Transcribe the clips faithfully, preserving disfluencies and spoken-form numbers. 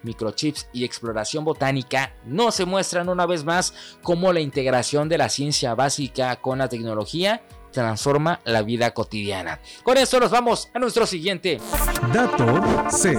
microchips y exploración botánica nos se muestran una vez más cómo la integración de la ciencia básica con la tecnología transforma la vida cotidiana. Con esto nos vamos a nuestro siguiente Dato C.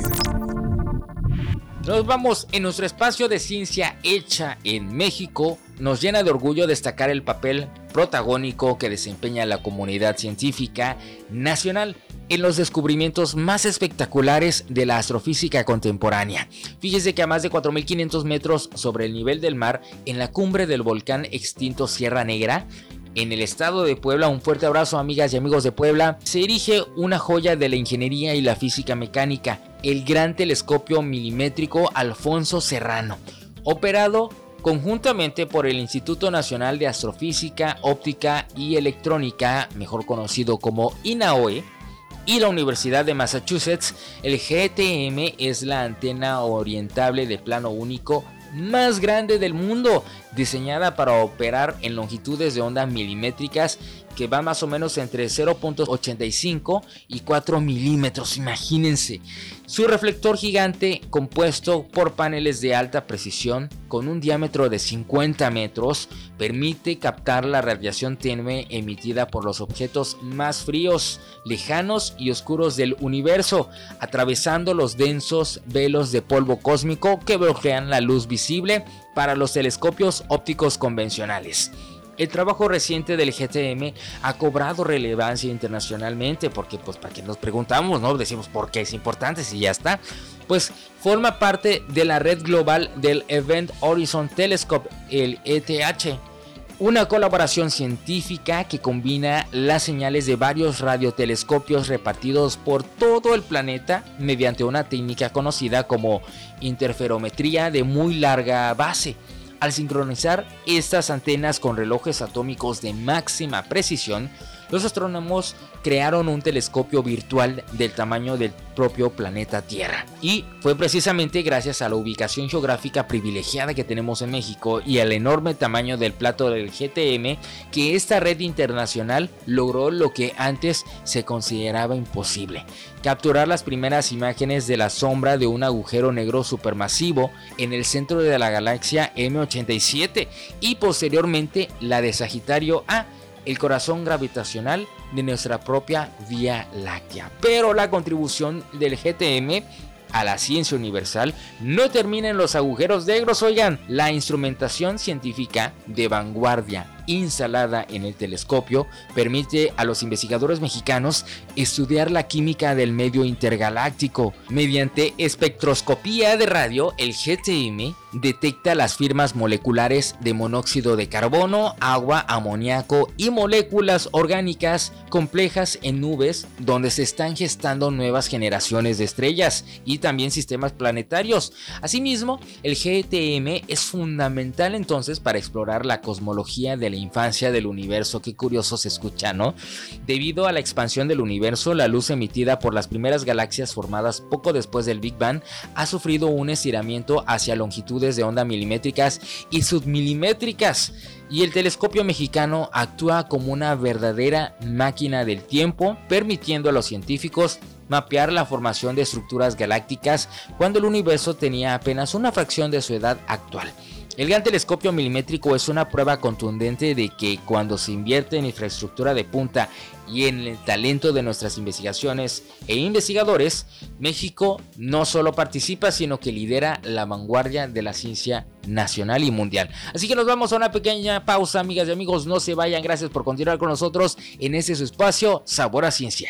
Nos vamos en nuestro espacio de ciencia hecha en México. Nos llena de orgullo destacar el papel protagónico que desempeña la comunidad científica nacional en los descubrimientos más espectaculares de la astrofísica contemporánea. Fíjese que a más de cuatro mil quinientos metros sobre el nivel del mar, en la cumbre del volcán extinto Sierra Negra, en el estado de Puebla, un fuerte abrazo amigas y amigos de Puebla, se erige una joya de la ingeniería y la física mecánica, el Gran Telescopio Milimétrico Alfonso Serrano, operado conjuntamente por el Instituto Nacional de Astrofísica, Óptica y Electrónica, mejor conocido como INAOE, y la Universidad de Massachusetts. El G T M es la antena orientable de plano único más grande del mundo, diseñada para operar en longitudes de onda milimétricas que van más o menos entre cero punto ochenta y cinco y cuatro milímetros, imagínense. Su reflector gigante, compuesto por paneles de alta precisión con un diámetro de cincuenta metros, permite captar la radiación tenue emitida por los objetos más fríos, lejanos y oscuros del universo, atravesando los densos velos de polvo cósmico que bloquean la luz visible para los telescopios ópticos convencionales. El trabajo reciente del G T M ha cobrado relevancia internacionalmente porque, pues, para que nos preguntamos, ¿no? Decimos por qué es importante si ya está. Pues forma parte de la red global del Event Horizon Telescope, el E T H, una colaboración científica que combina las señales de varios radiotelescopios repartidos por todo el planeta mediante una técnica conocida como interferometría de muy larga base. Al sincronizar estas antenas con relojes atómicos de máxima precisión, los astrónomos crearon un telescopio virtual del tamaño del propio planeta Tierra. Y fue precisamente gracias a la ubicación geográfica privilegiada que tenemos en México y al enorme tamaño del plato del G T M que esta red internacional logró lo que antes se consideraba imposible: capturar las primeras imágenes de la sombra de un agujero negro supermasivo en el centro de la galaxia M ochenta y siete y posteriormente la de Sagitario A, el corazón gravitacional de nuestra propia Vía Láctea. Pero la contribución del G T M a la ciencia universal no termina en los agujeros negros, oigan. La instrumentación científica de vanguardia instalada en el telescopio permite a los investigadores mexicanos estudiar la química del medio intergaláctico. Mediante espectroscopía de radio, el G T M detecta las firmas moleculares de monóxido de carbono, agua, amoníaco y moléculas orgánicas complejas en nubes donde se están gestando nuevas generaciones de estrellas y también sistemas planetarios. Asimismo, el G T M es fundamental entonces para explorar la cosmología de la infancia del universo. Qué curioso se escucha, ¿no? Debido a la expansión del universo, la luz emitida por las primeras galaxias formadas poco después del Big Bang ha sufrido un estiramiento hacia longitudes de onda milimétricas y submilimétricas, y el telescopio mexicano actúa como una verdadera máquina del tiempo, permitiendo a los científicos mapear la formación de estructuras galácticas cuando el universo tenía apenas una fracción de su edad actual. El Gran Telescopio Milimétrico es una prueba contundente de que cuando se invierte en infraestructura de punta y en el talento de nuestras investigaciones e investigadores, México no solo participa, sino que lidera la vanguardia de la ciencia nacional y mundial. Así que nos vamos a una pequeña pausa, amigas y amigos, no se vayan, gracias por continuar con nosotros en este su espacio Sabor a Ciencia.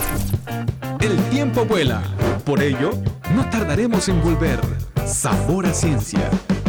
El tiempo vuela, por ello no tardaremos en volver. Sabor a Ciencia.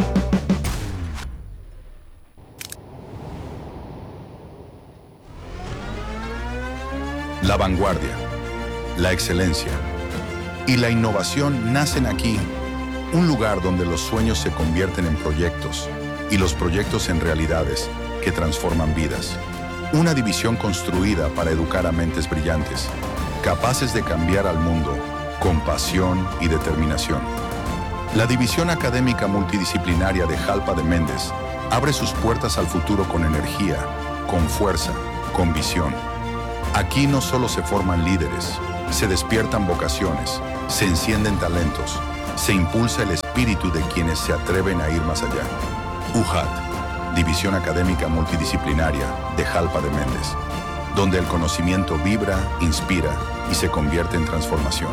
La vanguardia, la excelencia y la innovación nacen aquí, un lugar donde los sueños se convierten en proyectos y los proyectos en realidades que transforman vidas. Una división construida para educar a mentes brillantes, capaces de cambiar al mundo con pasión y determinación. La División Académica Multidisciplinaria de Jalpa de Méndez abre sus puertas al futuro con energía, con fuerza, con visión. Aquí no solo se forman líderes, se despiertan vocaciones, se encienden talentos se impulsa el espíritu de quienes se atreven a ir más allá. U J A T, División Académica Multidisciplinaria de Jalpa de Méndez, donde el conocimiento vibra, inspira y se convierte en transformación.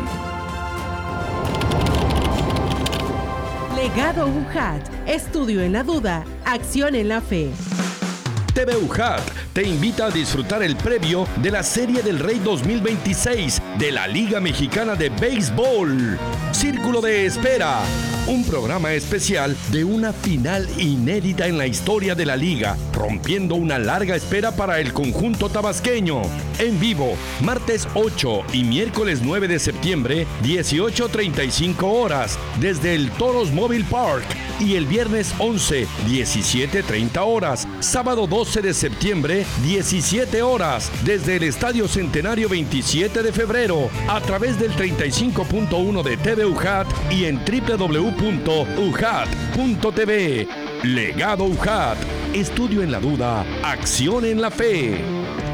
Legado U J A T, estudio en la duda, acción en la fe. T V U J A T te invita a disfrutar el previo de la Serie del Rey dos mil veintiséis de la Liga Mexicana de Béisbol. Círculo de Espera, un programa especial de una final inédita en la historia de la liga, rompiendo una larga espera para el conjunto tabasqueño. En vivo, martes ocho y miércoles nueve de septiembre, dieciocho treinta y cinco horas, desde el Toros Mobile Park, y el viernes once, diecisiete treinta horas, sábado doce de septiembre, diecisiete horas, desde el Estadio Centenario veintisiete de febrero, a través del treinta y cinco punto uno de T V U J A T y en doble u doble u doble u punto u j a t punto t v. Legado U J A T, estudio en la duda, acción en la fe.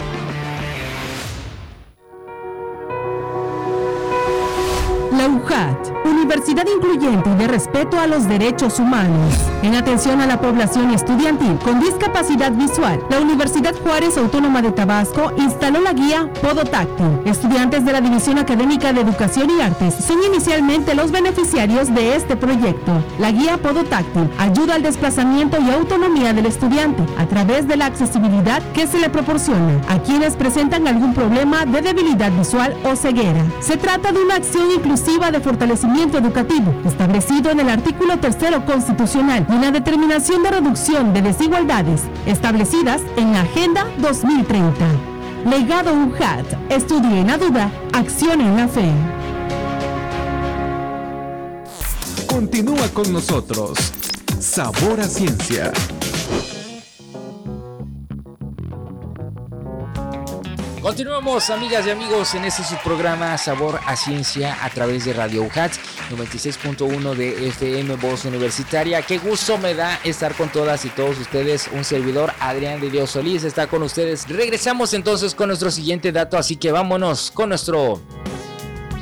La U J A T, Universidad Incluyente y de Respeto a los Derechos Humanos. En atención a la población estudiantil con discapacidad visual, la Universidad Juárez Autónoma de Tabasco instaló la guía Podotáctil. Estudiantes de la División Académica de Educación y Artes son inicialmente los beneficiarios de este proyecto. La guía Podotáctil ayuda al desplazamiento y autonomía del estudiante a través de la accesibilidad que se le proporciona a quienes presentan algún problema de debilidad visual o ceguera. Se trata de una acción inclusiva de fortalecimiento educativo, establecido en el artículo tercero constitucional y una determinación de reducción de desigualdades establecidas en la Agenda dos mil treinta. Legado U J A T, estudio en la duda, acción en la fe. Continúa con nosotros. Sabor a Ciencia. Continuamos, amigas y amigos, en este subprograma Sabor a Ciencia a través de Radio U J A T noventa y seis punto uno de F M Voz Universitaria. Qué gusto me da estar con todas y todos ustedes. Un servidor, Adrián de Dios Solís, está con ustedes. Regresamos entonces con nuestro siguiente dato, así que vámonos con nuestro